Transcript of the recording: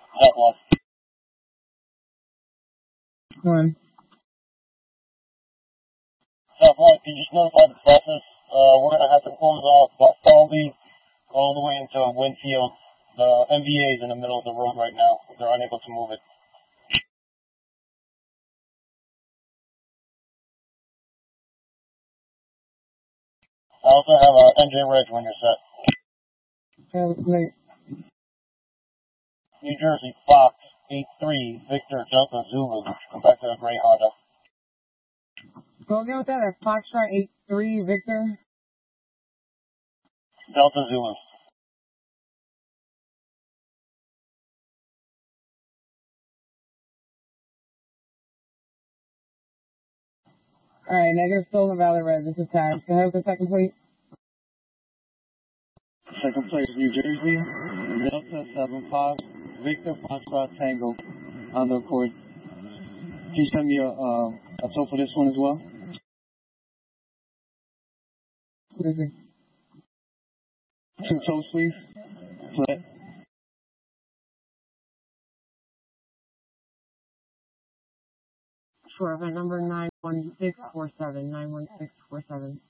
That one. One. Southwest, can you just notify the buses? We're going to have to close off Baldy all the way into Winfield. The MVA is in the middle of the road right now. They're unable to move it. I also have NJ Reg when you're set. Wait. New Jersey, Fox, 83, Victor, Delta, Zulu. Come back to the gray Honda. Go again with that. Foxtrot 83, Victor. Delta, Zulu. Alright, negative Stolen Valley Red. This is Tag. Can I have the second plate? Second place, New Jersey, Delta 75, Victor Foxtrot Tango on the record. Can you send me a tow for this one as well? What is it? 2 tows, please. Flat. Sure, event number 91647. 91647.